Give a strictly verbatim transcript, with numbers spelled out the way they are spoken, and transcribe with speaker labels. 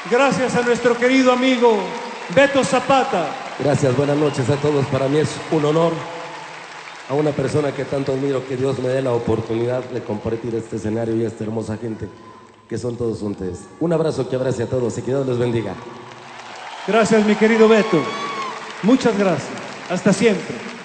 Speaker 1: Gracias a nuestro querido amigo Beto Zapata.
Speaker 2: Gracias, buenas noches a todos. Para mí es un honor a una persona que tanto admiro, que Dios me dé la oportunidad de compartir este escenario y esta hermosa gente que son todos ustedes. Un abrazo que abrace a todos y que Dios les bendiga.
Speaker 1: Gracias, mi querido Beto. Muchas gracias. Hasta siempre.